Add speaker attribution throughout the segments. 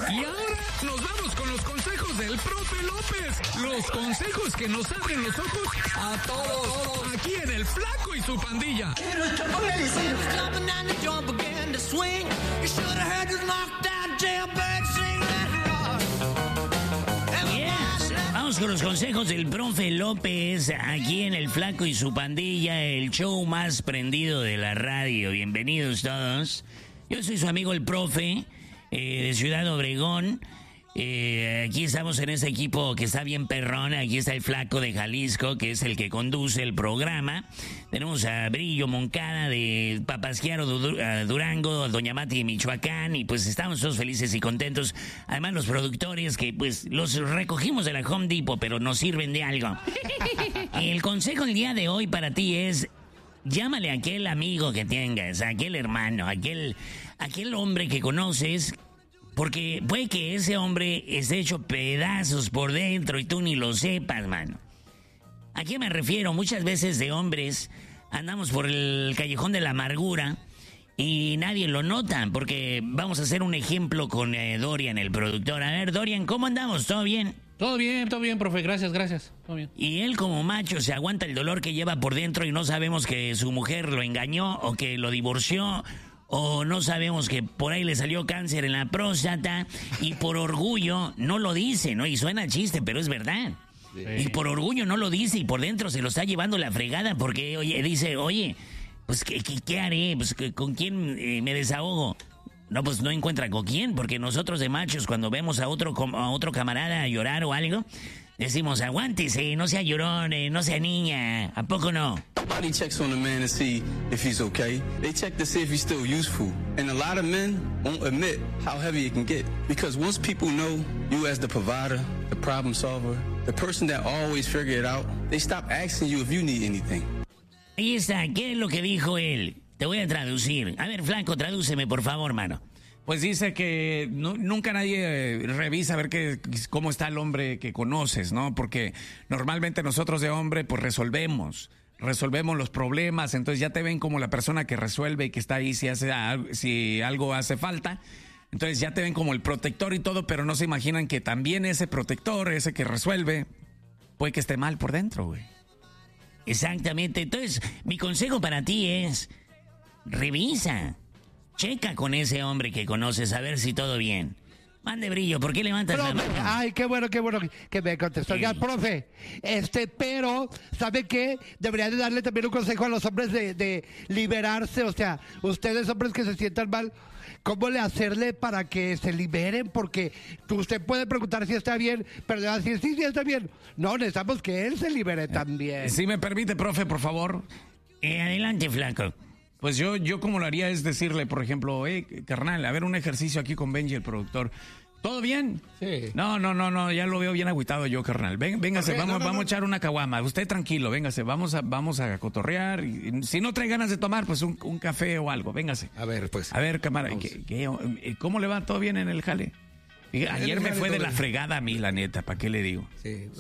Speaker 1: Y ahora nos vamos con los consejos del profe López. Los consejos que nos abren los ojos a todos. Aquí en El Flaco y su pandilla.
Speaker 2: Vamos con los consejos del profe López, aquí en El Flaco y su pandilla, el show más prendido de la radio. Bienvenidos todos. Yo soy su amigo el profe, de Ciudad Obregón. Aquí estamos en ese equipo que está bien perrón. Aquí está el Flaco de Jalisco, que es el que conduce el programa. Tenemos a Brillo Moncada de Papasquiaro, Durango, Doña Mati de Michoacán, y pues estamos todos felices y contentos. Además los productores que pues los recogimos de la Home Depot, pero nos sirven de algo. El consejo del día de hoy para ti es: llámale a aquel amigo que tengas, a aquel hermano, a aquel hombre que conoces, porque puede que ese hombre esté hecho pedazos por dentro y tú ni lo sepas, mano. ¿A qué me refiero? Muchas veces de hombres andamos por el callejón de la amargura y nadie lo nota, porque vamos a hacer un ejemplo con Dorian, el productor. A ver, Dorian, ¿cómo andamos? ¿Todo bien?
Speaker 3: Todo bien, profe, gracias, todo bien.
Speaker 2: Y él como macho se aguanta el dolor que lleva por dentro y no sabemos que su mujer lo engañó o que lo divorció, o no sabemos que por ahí le salió cáncer en la próstata, y por orgullo no lo dice, ¿no? Y suena chiste, pero es verdad. Sí. Y por orgullo no lo dice y por dentro se lo está llevando la fregada porque dice, pues ¿qué haré? Pues ¿con quién me desahogo? No, pues no encuentra con quién, porque nosotros de machos cuando vemos a otro camarada llorar o algo, decimos, aguántese, no sea llorón, no sea niña, ¿a poco no?
Speaker 4: Nobody checks on a man to see if he's okay. They check to see if he's still useful. And a lot of men won't admit how heavy it can get. Because once people know you as the provider, the problem solver, the person that always figure it out, they stop asking you if you need anything.
Speaker 2: Ahí está, ¿qué es lo que dijo él? Te voy a traducir. A ver, Flaco, tradúceme, por favor, mano.
Speaker 3: Pues dice que nunca nadie revisa a ver cómo está el hombre que conoces, ¿no? Porque normalmente nosotros de hombre, pues resolvemos los problemas, entonces ya te ven como la persona que resuelve y que está ahí si algo hace falta. Entonces ya te ven como el protector y todo, pero no se imaginan que también ese protector, ese que resuelve, puede que esté mal por dentro, güey.
Speaker 2: Exactamente. Entonces, mi consejo para ti es: revisa, checa con ese hombre que conoces a ver si todo bien. Mande, Brillo, ¿por qué levantas la mano?
Speaker 5: Ay, qué bueno que me contestó. Oiga, profe, pero, ¿sabe qué? Debería de darle también un consejo a los hombres de liberarse. O sea, ustedes hombres que se sientan mal, ¿cómo le hacerle para que se liberen? Porque usted puede preguntar si está bien, pero le va a decir, sí, está bien. No, necesitamos que él se libere también.
Speaker 3: Si me permite, profe, por favor.
Speaker 2: Adelante, Flaco.
Speaker 3: Pues yo como lo haría es decirle, por ejemplo, carnal, a ver un ejercicio aquí con Benji, el productor. ¿Todo bien?
Speaker 5: Sí.
Speaker 3: No, ya lo veo bien agüitado yo, carnal. Véngase,
Speaker 5: Okay,
Speaker 3: vamos a echar una caguama. Usted tranquilo, véngase, vamos a cotorrear. Y si no trae ganas de tomar, pues un café o algo, véngase.
Speaker 5: A ver, pues.
Speaker 3: A ver, camarada, ¿cómo le va? ¿Todo bien en el jale? Ayer me fue de la fregada a mí, la neta, ¿para qué le digo?
Speaker 5: Sí,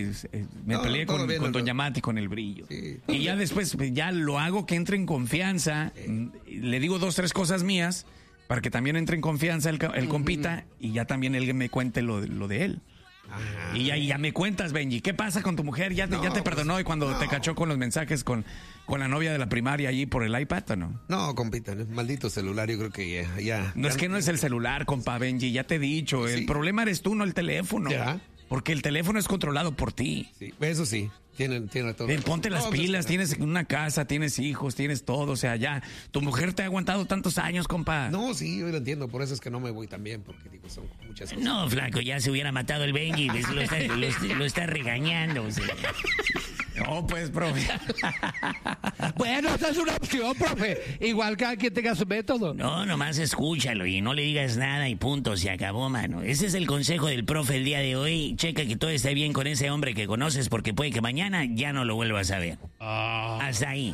Speaker 3: me peleé con Doña Mati, con el Brillo. Sí, y ya después, ya lo hago que entre en confianza. Le digo 2, 3 cosas mías para que también entre en confianza el compita, y ya también él me cuente lo de él. Ajá. Y ya me cuentas, Benji, ¿qué pasa con tu mujer? ¿Ya te perdonó y cuando te cachó con los mensajes con la novia de la primaria allí por el iPad o no?
Speaker 6: No, compita, maldito celular, yo creo que ya.
Speaker 3: No, es que no es el celular, compa Benji, ya te he dicho. Sí. El problema eres tú, no el teléfono. ¿Ya? Porque el teléfono es controlado por ti.
Speaker 6: Sí, eso sí. Tiene todo.
Speaker 3: Ponte las pilas, tienes una casa, tienes hijos, tienes todo, o sea, ya. Tu mujer te ha aguantado tantos años, compa.
Speaker 6: No, sí, yo lo entiendo, por eso es que no me voy tan bien, porque digo, son muchas cosas.
Speaker 2: No, Flaco, ya se hubiera matado el Benji, lo está regañando. O sea.
Speaker 3: No, pues, profe.
Speaker 5: Bueno, esa es una opción, profe. Igual cada quien tenga su método.
Speaker 2: No, nomás escúchalo y no le digas nada y punto, se acabó, mano. Ese es el consejo del profe el día de hoy. Checa que todo esté bien con ese hombre que conoces, porque puede que mañana ya no lo vuelvas a ver. Hasta ahí.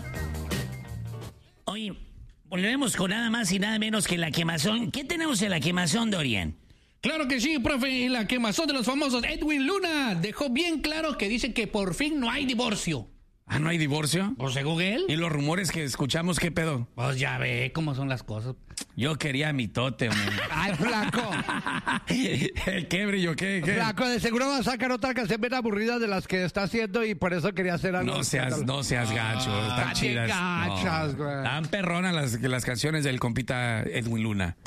Speaker 2: Hoy volvemos con nada más y nada menos que la quemazón. ¿Qué tenemos en la quemazón, Dorian?
Speaker 3: Claro que sí, profe. En la quemazón de los famosos, Edwin Luna dejó bien claro que dice que por fin no hay divorcio. Ah, ¿no hay divorcio?
Speaker 2: Pues según él.
Speaker 3: ¿Y los rumores que escuchamos, qué pedo?
Speaker 2: Pues ya ve cómo son las cosas.
Speaker 3: Yo quería mi tote, hombre.
Speaker 5: Ay, flaco.
Speaker 3: ¿Qué brillo? ¿Qué?
Speaker 5: Flaco, de seguro va a sacar otra canción bien aburrida de las que está haciendo y por eso quería hacer algo.
Speaker 3: No seas gacho. Están chidas.
Speaker 5: Gachas, güey.
Speaker 3: Están perronas las canciones del compita Edwin Luna.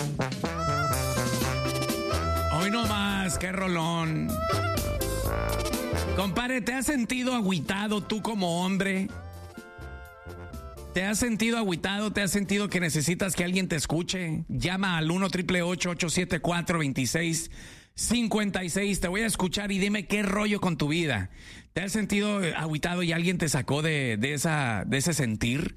Speaker 3: Hoy no más, qué rolón. Compadre, ¿te has sentido agüitado tú como hombre? ¿Te has sentido agüitado? ¿Te has sentido que necesitas que alguien te escuche? Llama al 1-888-874-2656. Te voy a escuchar y dime qué rollo con tu vida. ¿Te has sentido agüitado y alguien te sacó de ese sentir?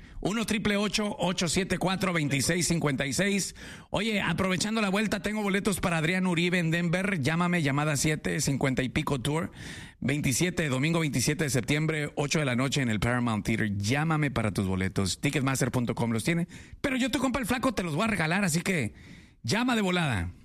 Speaker 3: 1-888-874-2656. Oye, aprovechando la vuelta, tengo boletos para Adrián Uribe en Denver. Llámame, llamada 750 y pico tour. Domingo 27 de septiembre, 8 de la noche en el Paramount Theater. Llámame para tus boletos. Ticketmaster.com los tiene. Pero yo, tu compa el flaco, te los voy a regalar, así que llama de volada.